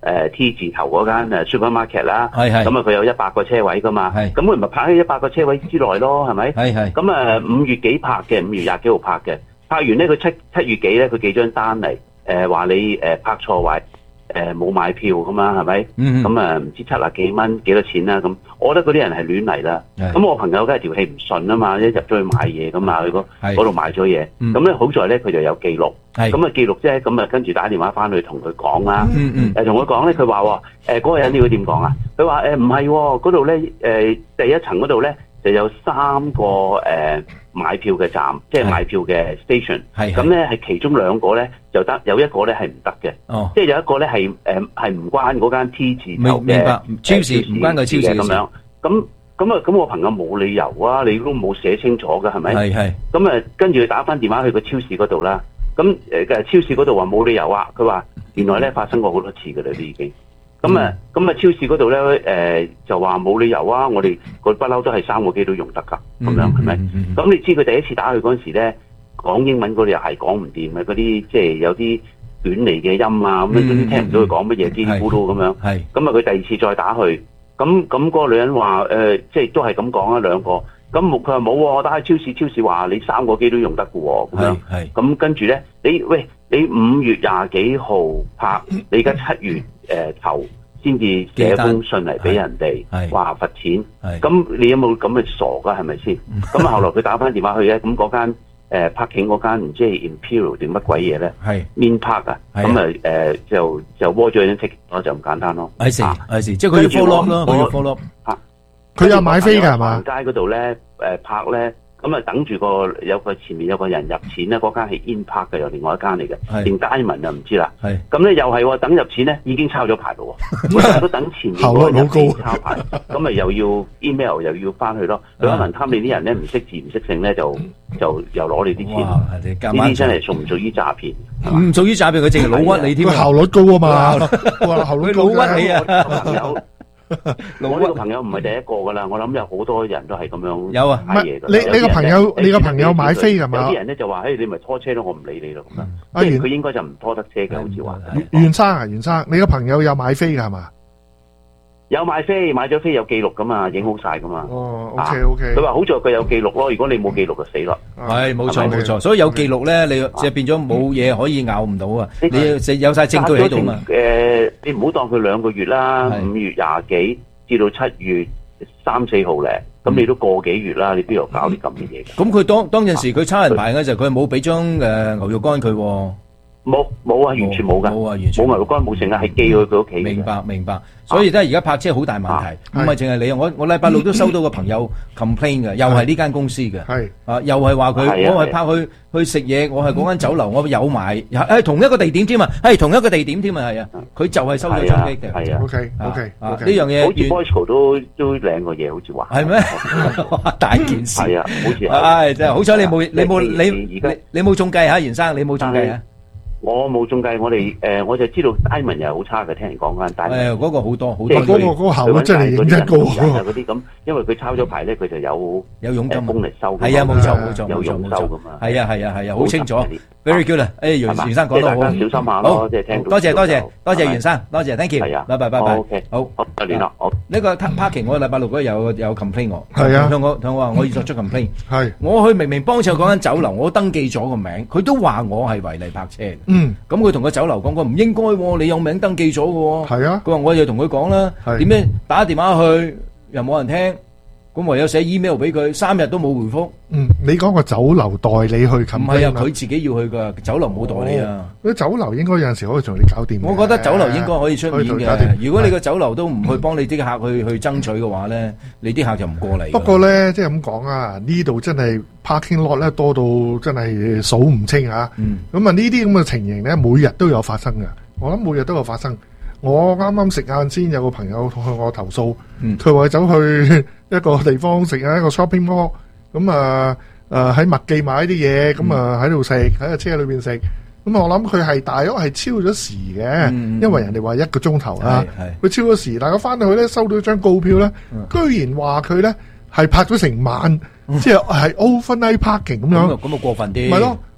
誒 T 字頭嗰間誒 supermarket 啦， 係係咁啊佢有一百個車位噶嘛， 係咁佢咪拍喺一百個車位之內咯，係咪？ 係係。 咁啊五月幾拍嘅，五月廿幾號拍嘅，拍完咧佢七七月幾咧佢寄張單嚟，誒話你誒拍錯位。誒冇、呃、買票咁嘛，係咪？咁啊唔知七啊幾蚊幾多錢啦？咁我覺得嗰啲人係亂嚟啦。咁我朋友梗係條氣唔順啊嘛，一入咗去買嘢咁嘛，去嗰度買咗嘢。咁咧、嗯、好在咧佢就有記錄。咁啊記錄啫，咁啊跟住打電話翻去同佢講啦。誒同佢講咧，佢話誒嗰個人你要點講啊？佢話誒唔係嗰度咧誒第一層嗰度咧就有三個誒。呃買票嘅站，即係買票嘅 station，咁咧係其中兩個咧就得，有一個咧係唔得嘅，哦、即係有一個咧係誒係唔關嗰間 T 字頭嘅超市，唔關個超市嘅咁樣。咁咁啊，咁我朋友冇理由啊，你都冇寫清楚㗎，係咪？係係。咁啊，跟住佢打翻電話去個超市嗰度啦。咁誒嘅超市嗰度話冇理由啊，佢話原來咧發生過好多次㗎啦，都已經。咁啊，咁啊，超市嗰度咧，誒就話冇理由啊！我哋個不嬲都係三個機都用得噶，咁樣係咪？咁你知佢第一次打去嗰陣時咧，講英文嗰啲又係講唔掂嘅，嗰啲即係有啲捲嚟嘅音啊，咁樣嗰啲聽唔到佢講乜嘢，嘰哩咕嚕咁樣。係。咁啊，佢第二次再打去，咁咁嗰個女人話誒，即係都係咁講啊兩個。咁佢話冇喎，我打去超市，超市話你三個機都用得嘅喎，咁樣。係。咁跟住咧，你喂你五月廿幾號拍，你而家七月誒頭。先至寫封信嚟俾人哋，話罰錢。咁你有冇咁嘅傻㗎？係咪先？咁啊，後來佢打翻電話去咧，咁嗰間誒 parking 嗰間唔知係 Imperial 定乜鬼嘢咧？係 Min Park 啊，咁啊誒就就窩咗張 ticket 咯，就咁簡單咯。係時係時，即係佢要 follow 咯，佢要 follow。嚇，佢有買飛㗎係嘛？街嗰度咧誒拍咧。咁啊，等住個有個前面有個人入錢咧，嗰間係 In Park 嘅，又另外一間嚟嘅，連 Diamond 就唔知啦。係咁咧，又係等入錢咧，已經抄咗牌咯喎，都等前面嗰個人抄牌，咁啊又要 email 又要翻去咯。佢可能貪你啲人咧唔識字唔識性咧，就就又攞你啲錢。呢啲真係屬唔屬於詐騙？唔屬於詐騙，佢淨係老屈你添。效率高啊嘛，哇效率高嘅。你啊，朋友。我呢個朋友唔係第一個噶啦，我諗有好多人都係咁樣有啊買嘢。你你個朋友你個朋友買飛㗎嘛？有啲人咧就話，誒，你咪拖車咯，我唔理你咯咁樣。即係佢應該就唔拖得車嘅，好似話。袁生啊，袁生，你個朋友有買飛㗎係嘛？有買飛，買咗飛有記錄噶嘛，影好晒噶嘛。哦 ，OK OK。佢話好在佢有記錄咯，如果你冇記錄就死啦。係，冇錯冇錯，所以有記錄咧，你就變咗冇嘢可以咬唔到啊！你要有晒證據喺度嘛。誒，你唔好當佢兩個月啦，五月廿幾至到七月三四號咧，咁你都個幾月啦，你邊度搞啲咁嘅嘢？咁佢當當陣時佢差人牌嘅時候，佢冇俾張誒牛肉乾佢。冇冇啊，完全冇噶，冇啊，完全冇牛肉乾冇成啊，係寄去佢屋企。明白明白，所以咧而家泊車好大問題，唔係淨係你，我我禮拜六都收到個朋友 complain 嘅，又係呢間公司嘅，係啊，又係話佢我係泊去去食嘢，我係嗰間酒樓，我有埋，誒同一個地點添啊，係同一個地點添啊，係啊，佢就係收咗張機嘅，係啊 ，OK OK OK，呢樣嘢好似 Bosco 都都領個嘢，好似話係咩？大件事係啊，好似係，唉真係好彩你冇你冇你你你冇中計嚇，袁生你冇中計啊！我冇中計，我哋誒、呃、我就知道 Diamond 又係好差嘅，聽人講緊。誒嗰個好多好多，嗰個嗰個效率真係認真高啊！嗰啲咁，因為佢抄咗牌咧，佢就有有佣金工嚟收。係啊，冇錯冇錯，有佣收噶嘛。係啊係啊係啊，好清楚。Very good 啦，誒袁袁生講得好，小心下咯，即係聽到。多謝多謝多謝袁生，多謝 thank you。係啊，拜拜拜拜。OK，好，好，再聯絡。好，呢個 parking 我禮拜六嗰日有有 complain 我。係啊，向我向我話我要作出 complain。係，我去明明幫襯嗰間酒樓，我登記咗個名，佢都話我係違例泊車。嗯，咁佢同個酒樓講，佢唔應該喎，你有名登記咗嘅喎。係啊，佢話我就同佢講啦，點樣打電話去又冇人聽。咁唯有寫 email 俾佢，三日都冇回覆。嗯，你講個酒樓代理去冚？唔係啊，佢自己要去噶，酒樓冇代理啊。嗰啲酒樓應該有陣時可以同你搞掂。我覺得酒樓應該可以出面嘅。如果你個酒樓都唔去幫你啲客去去爭取嘅話咧，你啲客就唔過嚟。不過咧，即係咁講啊，呢度真係 parking lot 咧多到真係數唔清啊。咁啊呢啲咁嘅情形咧，每日都有發生嘅。我諗每日都有發生。我啱啱食晏先有個朋友向我投訴，佢話走去一個地方食啊，一個 shopping mall，咁啊誒喺麥記買啲嘢，咁啊喺度食喺個車裏邊食，咁我諗佢係大約係超咗時嘅，因為人哋話一個鐘頭啦，佢超咗時，但係我翻到去咧收到張告票咧，居然話佢咧係泊咗成晚，即係係 overnight parking 咁樣，咁啊過分啲，咪咯。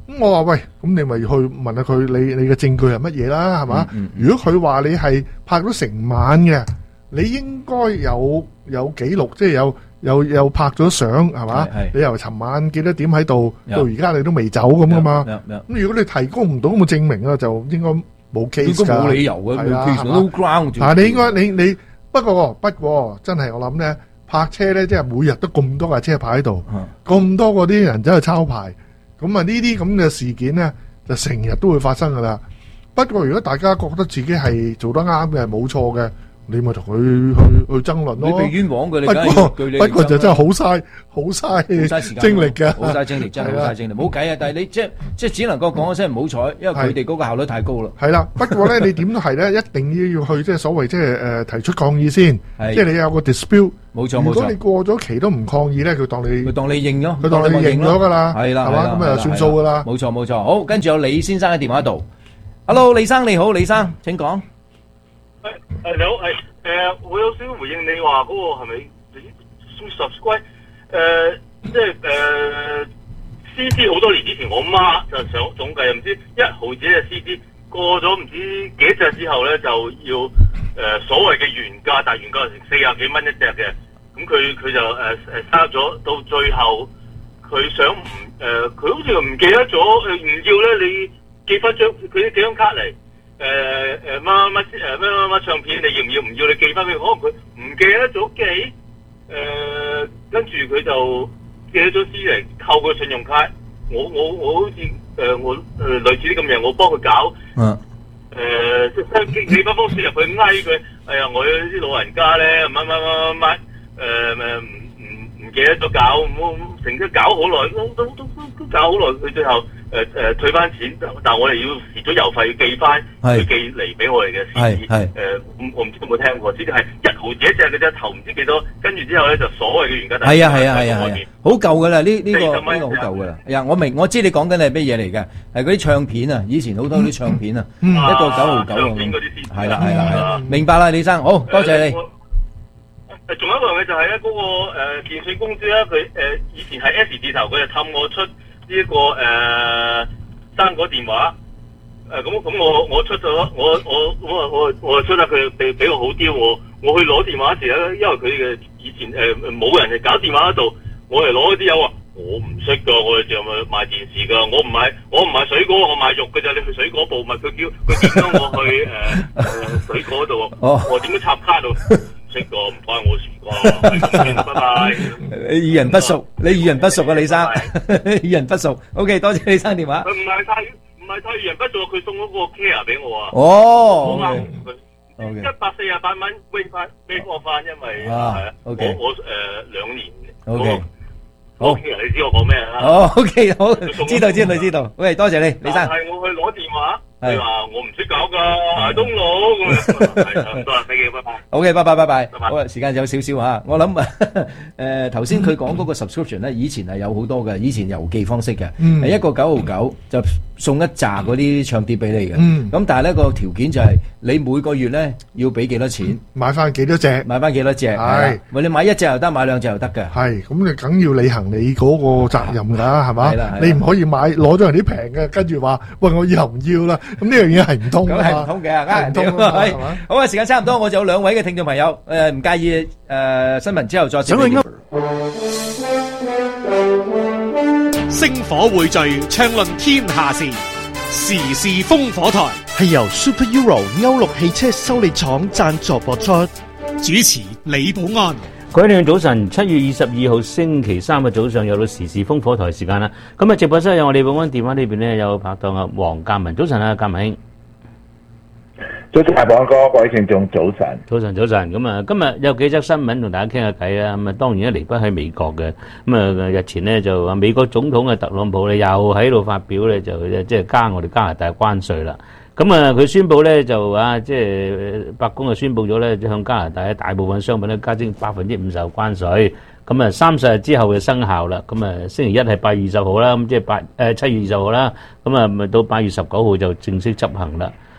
咁我話喂，咁你咪去問下佢，你你嘅證據係乜嘢啦，係嘛？ 嗯嗯如果佢話你係拍咗成晚嘅，你應該有有記錄，即係有有有拍咗相，係嘛？你由尋晚幾多點喺度，到而家你都未走咁噶嘛？咁如果你提供唔到咁嘅證明啊，就應該冇 case 㗎。 應該冇理由嘅， 係啦， 其實都 ground 住。 啊，你應該你你不過不過真係我諗咧，泊車咧即係每日都咁多架車牌喺度，咁多嗰啲人走去抄牌。咁啊，呢啲咁嘅事件咧，就成日都會發生噶啦。不過如果大家覺得自己係做得啱嘅，冇錯嘅，你咪同佢去去爭論咯。 你被冤枉嘅，你不過不過就真係好嘥好嘥精力嘅， 好嘥精力，真係好嘥精力，冇計啊！但係你即係即係只能夠講一聲唔好彩，因為佢哋嗰個效率太高啦。 係啦，不過咧，你點都係咧，一定要去即係所謂即係誒提出抗議先，即係你有個 dispute。 冇錯冇錯。 如果你過咗期都唔抗議咧，佢當你佢當你認咗， 佢當你認咗噶啦， 係啦， 係嘛，咁啊算數噶啦。 冇錯冇錯。好，跟住有李先生喺電話度。Hello， 李生你好，李生請講。 誒誒你好，係誒，我有少少回應你話嗰個係咪你 subscribe 誒，即係誒 C D 好多年之前，我媽就想總計唔知一毫子嘅 C D 過咗唔知幾隻之後咧，就要誒、呃、所謂嘅原價，但係原價成四廿幾蚊一隻嘅，咁佢佢就誒誒刪咗，到最後佢想唔誒，佢、呃、好似唔記得咗誒唔要咧，你寄翻張佢啲幾張卡嚟。誒誒乜乜乜誒乜乜乜唱片，你要唔要？唔要你寄翻俾佢，可能佢唔記得咗寄，誒跟住佢就寄咗張 C 嚟扣個信用卡，我我我好似誒、呃、我誒、呃、類似啲咁嘢，我幫佢搞，誒即係寄寄翻封信入去翳佢，哎呀我啲老人家咧乜乜乜乜乜誒誒唔唔唔記得咗搞，我成日搞好耐，都都都都搞好耐，佢最後。誒誒、呃、退翻錢，但係我哋要蝕咗郵費寄翻，佢寄嚟俾我哋嘅 C D。誒，我唔知有冇聽過，只係一毫子一隻嘅啫，頭唔知幾多，跟住之後咧就所謂嘅原價。 係啊係啊係啊係啊，好舊噶啦，呢呢個呢個好舊噶啦。呀，我明我知你講緊係咩嘢嚟嘅，係嗰啲唱片啊，以前好多啲唱片啊，一個九毫九咁。係啦係啦係啦，明白啦，李生，好多謝你。 誒，仲有一樣嘢就係咧，嗰個誒電信公司咧，佢誒以前係 S 字頭，佢就氹我出。呢、這、一個誒、呃、生果電話誒咁咁我我出咗我我我我我出得佢俾俾我好啲我我去攞電話時咧，因為佢嘅以前誒冇、呃、人係搞電話嗰度，我嚟攞啲油啊，我唔識噶，我哋就咪賣電視噶，我唔係我唔係水果，我賣肉嘅咋，你去水果部咪佢叫佢叫咗我去誒誒、呃、水果度，我點樣插卡度？識個唔關我事啩，拜拜。 你與人不熟，你與人不熟啊，李生，與人不熟。OK， 多謝李生電話。 佢唔係太唔係太與人不熟，佢送嗰個 care 俾我啊。 哦， 我啱佢一百四十八蚊歸翻俾我翻，因為係我我誒兩年。OK，好，你知我講咩啦？ 哦 ，OK， 好，知道知道知道。喂，多謝你，李生。 係我去攞電話。係話我唔識搞噶，係東佬咁樣。多謝飛機，拜拜。 OK， 拜拜拜拜。好啊，時間有少少吓，我諗誒頭先佢講嗰個 subscription 咧，以前係有好多嘅，以前郵寄方式嘅，係、嗯、一個九毫九就送一紮嗰啲唱碟俾你嘅。咁、嗯、但係咧個條件就係你每個月咧要俾幾多錢， 買翻幾多隻， 買翻幾多隻。係，喂，你買一隻又得，買兩隻又得嘅。係， 咁你梗要履行你嗰個責任噶，係嘛？你唔可以買攞咗人啲平嘅，跟住話喂我以後唔要啦。咁呢樣嘢係唔通㗎嘛？係唔通嘅，呃唔通啊！係嘛？好啊，時間差唔多，我就有兩位嘅聽眾朋友，誒唔介意誒新聞之後再接。 星火匯聚，暢論天下事，時事烽火台係由 Super Euro 歐陸汽車修理廠贊助播出，主持李寶安。 各位聽眾早晨，七月二十二號星期三嘅早上又到時事烽火台時間啦。咁啊，直播室有我李寶安，電話呢邊呢有拍檔啊黃鑑文。早晨啊，鑑文兄。 早晨，寶安哥，各位聽眾早晨。 早晨，早晨。咁啊，今日有幾則新聞同大家傾下偈啊。咁啊，當然咧離不開美國嘅。咁啊，日前呢就話美國總統嘅特朗普咧又喺度發表咧，就即係加我哋加拿大關稅啦。咁啊，佢宣布咧就啊，即係白宮就宣布咗咧，向加拿大大部分商品咧加徵百分之五十關稅。咁啊，三十日之後就生效啦。咁啊，星期一係八月二十號啦，咁即係八誒七月二十號啦。咁啊，咪到八月十九號就正式執行啦。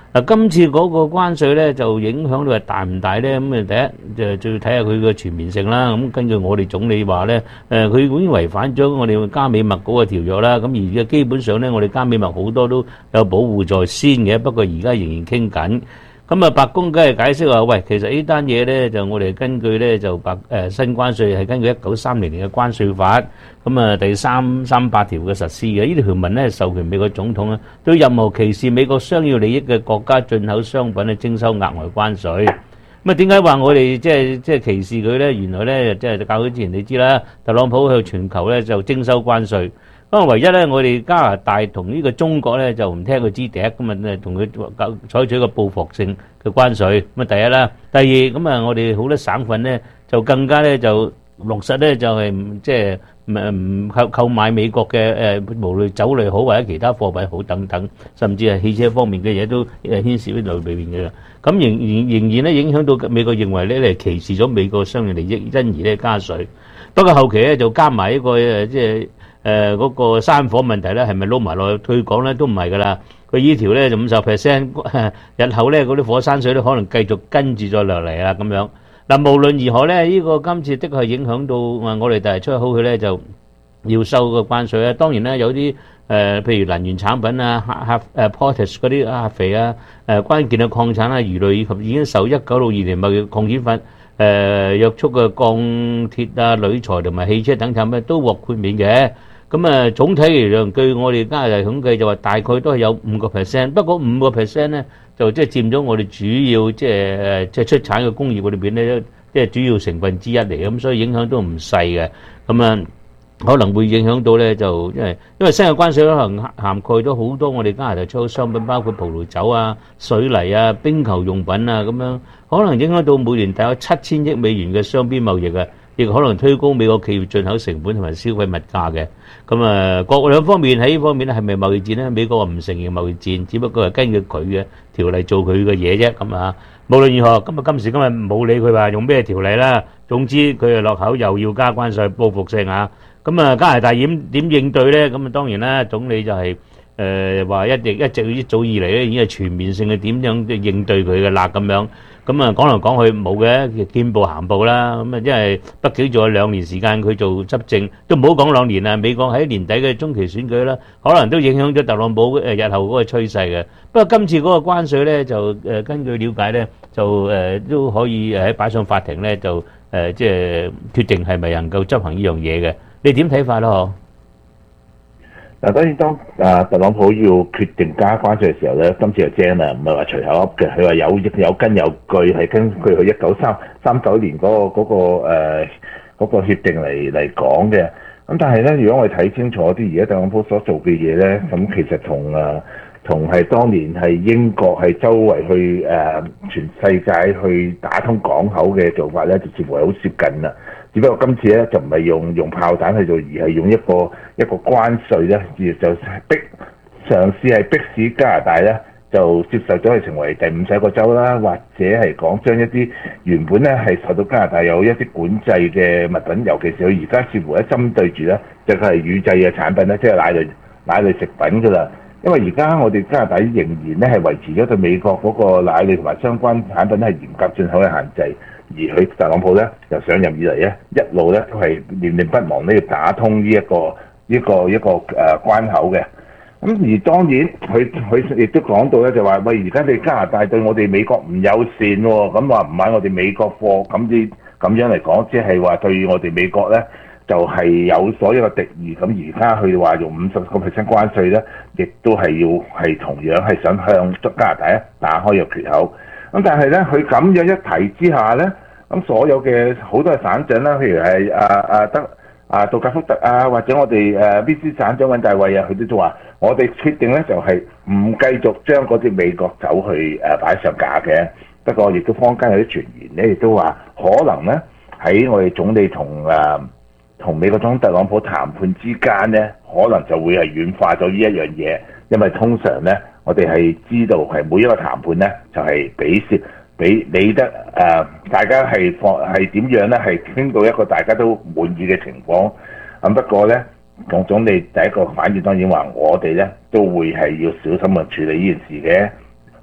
嗱，今次嗰個關稅咧就影響到係大唔大咧？咁啊，第一就就要睇下佢個全面性啦。咁根據我哋總理話咧，誒佢已經違反咗我哋加美墨嗰個條約啦。咁而家基本上咧，我哋加美墨好多都有保護在先嘅，不過而家仍然傾緊。咁啊，白宮梗係解釋話，喂，其實呢單嘢咧就我哋根據咧就白誒新關稅係根據一九三零年嘅關稅法，咁啊第三三八條嘅實施嘅，呢條條文咧授權美國總統咧對任何歧視美國商業利益嘅國家進口商品咧徵收額外關稅。咁啊，點解話我哋即係即係歧視佢咧？原來咧即係較早之前你知啦，特朗普去全球咧就徵收關稅。咁啊，唯一咧，我哋加拿大同呢個中國咧就唔聽佢支笛，咁啊，同佢採取一個報復性嘅關稅。咁啊，第一啦，第二咁啊，我哋好多省份咧就更加咧就落實咧就係即係唔唔購購買美國嘅誒，無論酒類好或者其他貨品好等等，甚至係汽車方面嘅嘢都誒牽涉喺裏邊嘅。咁仍仍仍然咧影響到美國認為咧係歧視咗美國商業利益，因而咧加稅。不過後期咧就加埋一個誒即係。誒嗰個山火問題咧，係咪撈埋落去？佢講咧都唔係噶啦，佢依條咧就五十 percent， 日後咧嗰啲火山水咧可能繼續跟住再落嚟啦咁樣。嗱，無論如何咧，呢個今次的確係影響到我哋第日出口去咧就要收個關稅啊。當然咧有啲誒譬如能源產品啊、核核誒 potash 嗰啲核肥啊、誒關鍵嘅礦產啊、魚類以及已經受一九六二年貿易抗檢法誒約束嘅鋼鐵啊、鋁材同埋汽車等產品都獲豁免嘅。咁啊，總體嚟講，據我哋加拿大統計就話大概都係有五個 percent， 不過五個 percent 咧就即係佔咗我哋主要即係誒即係出產嘅工業裏邊咧，即係主要成分之一嚟，咁所以影響都唔細嘅。咁啊，可能會影響到咧就因為因為新嘅關稅可能涵蓋咗好多我哋加拿大出口商品，包括葡萄酒啊、水泥啊、冰球用品啊咁樣，可能影響到每年大約七千億美元嘅雙邊貿易啊。亦可能推高美國企業進口成本同埋消費物價嘅，咁啊各兩方面喺呢方面咧係咪貿易戰咧？美國話唔承認貿易戰，只不過係根據佢嘅條例做佢嘅嘢啫。咁啊，無論如何，今日今時今日冇理佢話用咩條例啦，總之佢係落口又要加關稅報復性啊。咁啊，加拿大點點應對咧？咁啊，當然啦，總理就係誒話一直一直一早以嚟咧已經係全面性嘅點樣應對佢嘅啦咁樣。咁啊，講嚟講去冇嘅，見步行步啦。咁啊，因為畢竟仲有兩年時間佢做執政，都唔好講兩年啦。美國喺年底嘅中期選舉啦，可能都影響咗特朗普誒日後嗰個趨勢嘅。不過今次嗰個關稅咧，就誒根據了解咧，就誒都可以喺擺上法庭咧，就誒即係決定係咪能夠執行呢樣嘢嘅。你點睇法咯？ 嗱，當然當啊特朗普要決定加關稅嘅時候咧，今次就正啦，唔係話隨口噏嘅，佢話有有根有據，係根據佢一九三三九年嗰、嗰個嗰、嗰個誒嗰、呃嗰個協定嚟嚟講嘅。咁但係咧，如果我哋睇清楚啲，而家特朗普所做嘅嘢咧，咁其實同啊同係當年係英國係周圍去誒、呃、全世界去打通港口嘅做法咧，就似乎係好接近啦。只不過今次咧就唔係用用炮彈去做，而係用一個一個關稅咧，而就逼嘗試係逼使加拿大咧就接受咗佢成為第五十一個州啦，或者係講將一啲原本咧係受到加拿大有一啲管制嘅物品，尤其是佢而家似乎咧針對住咧就係乳製嘅產品咧，即係奶類奶類食品㗎啦。因為而家我哋加拿大仍然咧係維持咗對美國嗰個奶類同埋相關產品係嚴格進口嘅限制。而佢特朗普咧由上任以嚟咧，一路咧都係念念不忘呢要打通呢、這、一個呢、這個一個誒、呃、關口嘅。咁而當然佢佢亦都講到咧，就話喂，而家你加拿大對我哋美國唔友善喎、哦，咁話唔買我哋美國貨，咁啲咁樣嚟講，即係話對我哋美國咧就係、是、有所一個敵意。咁而家佢話用五十個 percent 關稅咧，亦都係要係同樣係想向加拿大咧打開個缺口。咁但係咧，佢咁樣一提之下咧，咁所有嘅好多嘅省長啦，譬如係啊啊德啊杜格福特啊，或者我哋誒 B C 省長尹大衛啊，佢都就話：我哋決定咧就係唔繼續將嗰啲美國酒去誒擺上架嘅。不過亦都坊間有啲傳言咧，亦都話可能咧喺我哋總理同誒同美國總統特朗普談判之間咧，可能就會係軟化咗呢一樣嘢，因為通常咧。我哋係知道係每一個談判咧，就係比涉比理得誒、呃，大家係放係點樣咧？係傾到一個大家都滿意嘅情況。咁不過咧，總總理第一個反應當然話，我哋咧都會係要小心去處理呢件事嘅。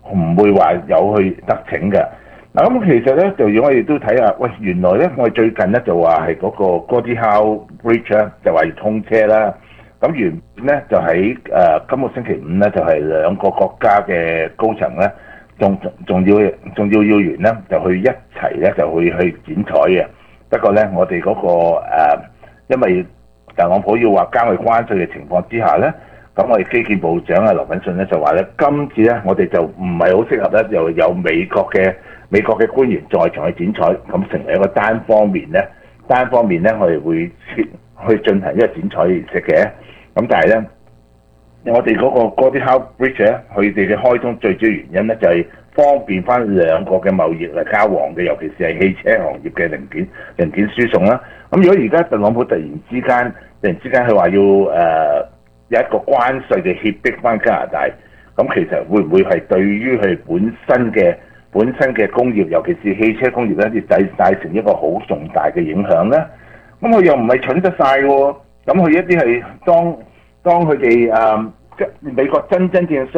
唔會話有去得逞嘅。嗱咁其實咧，就如果我哋都睇下，喂，原來咧我哋最近咧就話係嗰個 Gordie Howe Bridge 咧就話要通車啦。咁原本咧就喺誒、呃、今個星期五咧就係、是、兩個國家嘅高層咧，仲仲要仲要要員咧就去一齊咧就會去剪彩嘅。不過咧我哋嗰、那個、呃、因為特朗普要話加佢關稅嘅情況之下咧，咁我哋基建部長啊劉奮信咧就話咧，今次咧我哋就唔係好適合咧，又有美國嘅美國嘅官員在場去剪彩，咁成為一個單方面咧，單方面咧我哋會去進行一個剪彩嘅儀式嘅。咁但係咧，我哋嗰個 Gordie Howe Bridge 咧，佢哋嘅開通最主要原因咧就係方便翻兩個嘅貿易嚟交往嘅，尤其是係汽車行業嘅零件零件輸送啦。咁如果而家特朗普突然之間突然之間佢話要誒、呃、有一個關稅嘅脅迫翻加拿大，咁其實會唔會係對於佢本身嘅本身嘅工業，尤其是汽車工業咧，要帶帶成一個好重大嘅影響咧？咁佢又唔係蠢得晒喎。咁佢一啲係當當佢哋誒即美國真真正正需